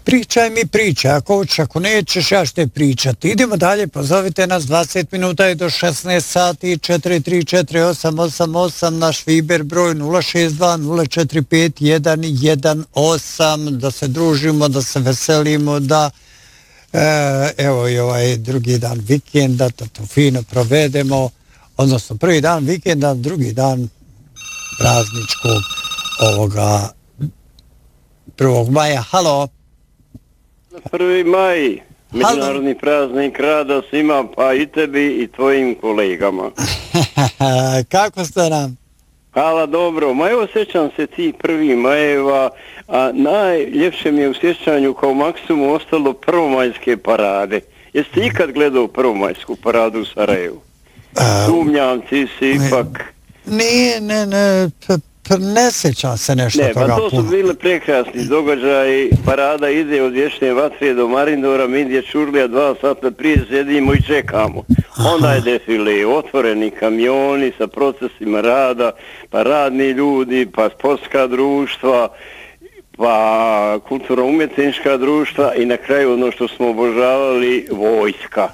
Pričaj mi priče, ako hoćeš, ako nećeš, ja ću te pričati. Idemo dalje, pozovite nas, 20 minuta je do 16 sati, 4348888, naš Viber broj 062-045-118, da se družimo, da se veselimo, da evo i ovaj drugi dan vikenda, da to fino provedemo, odnosno prvi dan vikenda, drugi dan prazničkog ovoga 1. maja. Halo? 1. maj, međunarodni praznik rada svima, pa i tebi i tvojim kolegama. Kako ste nam? Hvala, dobro. Ma evo, sjećam se ti 1. majeva, a najljepše mi je u sjećanju kao maksimum ostalo prvomajske parade. Jeste ikad gledao prvomajsku paradu u Sarajevu? Sumnjam, ti si ipak... Ne sjećam se nešto toga puno. Ne, pa to su bile prekrasni događaji. Parada ide od Vječne vatre do Marindora, mi gdje Čurlija 2 sata prije sjedimo i čekamo. Onda je defile, otvoreni kamioni sa procesima rada, pa radni ljudi, pa sportska društva, pa kulturno-umjetnička društva i na kraju ono što smo obožavali, vojska.